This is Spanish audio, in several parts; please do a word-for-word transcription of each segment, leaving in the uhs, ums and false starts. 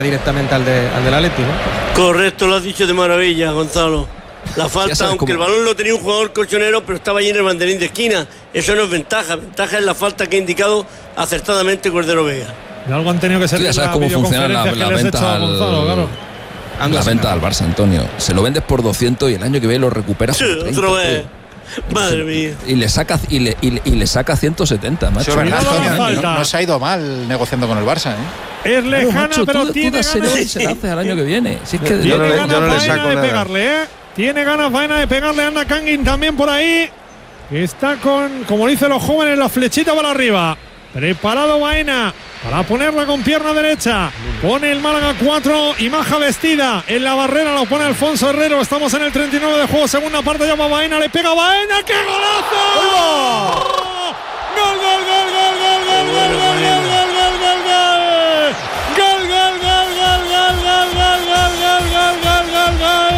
directamente al, de, al del Atleti, ¿no? Correcto, lo has dicho de maravilla, Gonzalo. La falta, aunque cómo... el balón lo tenía un jugador colchonero, pero estaba allí en el banderín de esquina. Eso no es ventaja, ventaja es la falta que ha indicado acertadamente Cordero Vega. Y algo han tenido que ser. Tú ya sabes cómo funciona la, la venta al, Gonzalo, claro. La venta al Barça, Antonio. Se lo vendes por doscientos y el año que viene lo recuperas por treinta. Otra vez. Madre mía. Y le saca y le, y le, y le saca ciento setenta, macho. Verdad, Antonio, no, no, no se ha ido mal negociando con el Barça, ¿eh? Es lejana, no, macho, pero tú, tiene ganas. Se, se la hace al año que viene. Si es que tiene yo no, ganas yo no le saco de nada. Pegarle, ¿eh? Tiene ganas Baena de pegarle a Anda Kangin también por ahí. Está con, como dicen los jóvenes, la flechita para arriba. Preparado Baena para ponerla con pierna derecha. Pone el Málaga cuatro y Maja vestida. En la barrera lo pone Alfonso Herrero. Estamos en el treinta y nueve de juego. Segunda parte, llama Baena. Le pega Baena. ¡Qué golazo! ¡Gol, gol, gol, gol, gol, gol, gol, gol, gol, gol, gol, gol, gol! ¡Gol, gol, gol, gol, gol, gol, gol, gol, gol, gol, gol, gol!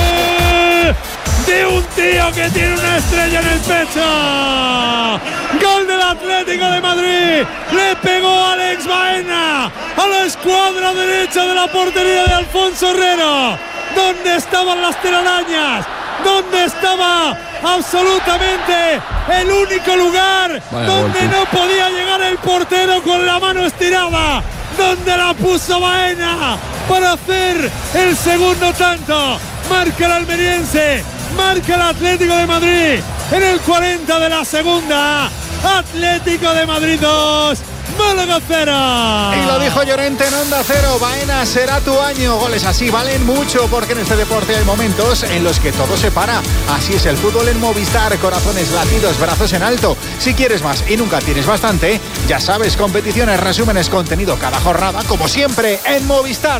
De un tío que tiene una estrella en el pecho. Gol del Atlético de Madrid. Le pegó Alex Baena a la escuadra derecha de la portería de Alfonso Herrero. ¿Dónde estaban las telarañas? ¿Dónde estaba absolutamente el único lugar Vaya donde golpe. No podía llegar el portero con la mano estirada? ¿Dónde la puso Baena para hacer el segundo tanto? Marca el almeriense. Marca el Atlético de Madrid en el cuarenta de la segunda. Atlético de Madrid dos, Málaga cero. Y lo dijo Llorente en Onda Cero. Baena, será tu año. Goles así valen mucho, porque en este deporte hay momentos en los que todo se para. Así es el fútbol en Movistar. Corazones latidos, brazos en alto. Si quieres más y nunca tienes bastante, ya sabes, competiciones, resúmenes, contenido cada jornada, como siempre en Movistar.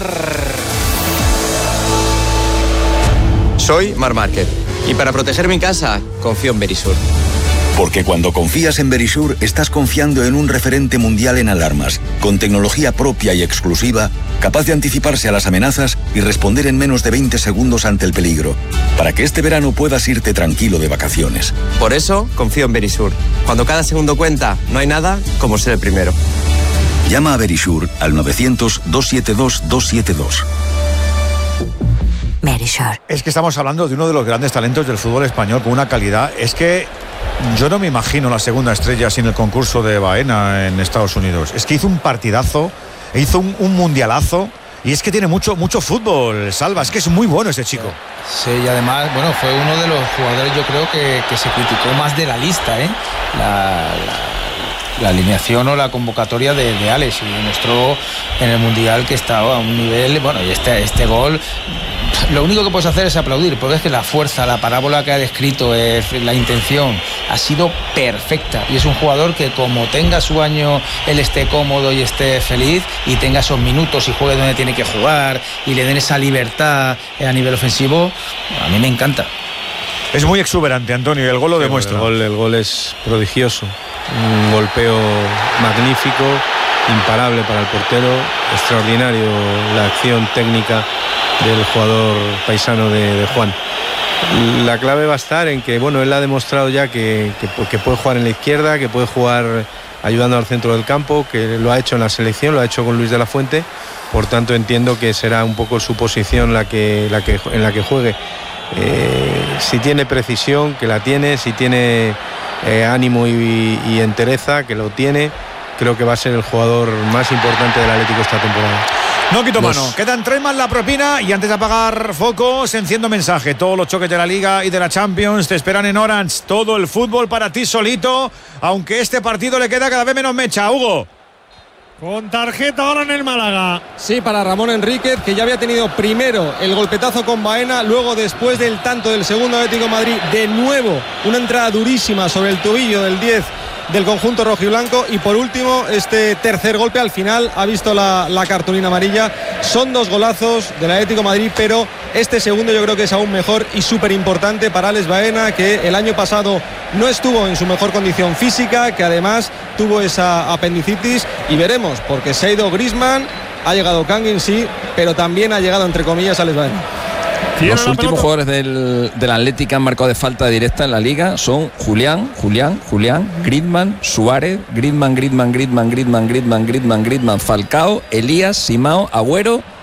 Soy Marc Márquez y para proteger mi casa confío en Verisur. Porque cuando confías en Verisur, estás confiando en un referente mundial en alarmas, con tecnología propia y exclusiva, capaz de anticiparse a las amenazas y responder en menos de veinte segundos ante el peligro, para que este verano puedas irte tranquilo de vacaciones. Por eso confío en Verisur. Cuando cada segundo cuenta, no hay nada como ser el primero. Llama a Verisur al novecientos, doscientos setenta y dos, doscientos setenta y dos. Verisur. Es que estamos hablando de uno de los grandes talentos del fútbol español con una calidad. Es que yo no me imagino la segunda estrella sin el concurso de Baena en Estados Unidos. Es que hizo un partidazo, hizo un, un mundialazo. Y es que tiene mucho, mucho fútbol, Salva. Es que es muy bueno ese chico. Sí, y además, bueno, fue uno de los jugadores, yo creo, que, que se criticó más de la lista, ¿eh? La, la, la alineación o la convocatoria de, de Alex. Y demostró en el Mundial que estaba a un nivel. Bueno, y este, este gol. Lo único que puedes hacer es aplaudir, porque es que la fuerza, la parábola que ha descrito, es, la intención, ha sido perfecta. Y es un jugador que, como tenga su año, él esté cómodo y esté feliz y tenga esos minutos y juegue donde tiene que jugar y le den esa libertad a nivel ofensivo, a mí me encanta. Es muy exuberante, Antonio, y el gol lo sí, demuestra. El gol, el gol es prodigioso, un golpeo magnífico, imparable para el portero, extraordinario la acción técnica del jugador paisano de, de Juan. La clave va a estar en que, bueno, él ha demostrado ya que, que, que puede jugar en la izquierda, que puede jugar ayudando al centro del campo, que lo ha hecho en la selección, lo ha hecho con Luis de la Fuente. Por tanto, entiendo que será un poco su posición la que, la que, en la que juegue. Eh, si tiene precisión, que la tiene, si tiene eh, ánimo y, y entereza, que lo tiene, creo que va a ser el jugador más importante del Atlético esta temporada. No quito mano, los... quedan tres más la propina y antes de apagar focos enciendo mensaje. Todos los choques de la Liga y de la Champions te esperan en Orange. Todo el fútbol para ti solito, aunque este partido le queda cada vez menos mecha. Hugo. Con tarjeta ahora en el Málaga. Sí, para Ramón Enríquez, que ya había tenido primero el golpetazo con Baena, luego después del tanto del segundo Atlético de Madrid, de nuevo una entrada durísima sobre el tobillo del diez del conjunto rojiblanco y por último este tercer golpe al final ha visto la, la cartulina amarilla. Son dos golazos del Atlético de Madrid, pero este segundo yo creo que es aún mejor y súper importante para Alex Baena, que el año pasado no estuvo en su mejor condición física, que además tuvo esa apendicitis, y veremos, porque se ha ido Griezmann, ha llegado Kangin, sí, pero también ha llegado entre comillas Alex Baena. Tiene Los últimos jugadores del, del Atlético que han marcado de falta directa en la liga son Julián, Julián, Julián, Griezmann, Suárez, Griezmann, Griezmann, Griezmann, Griezmann, Griezmann, Griezmann, Griezmann, Falcao, Elías, Simao, Agüero